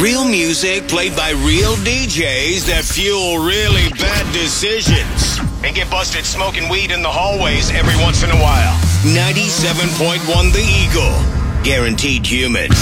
Real music played by real DJs that fuel really bad decisions and get busted smoking weed in the hallways every once in a while. 97.1 The Eagle. Guaranteed human.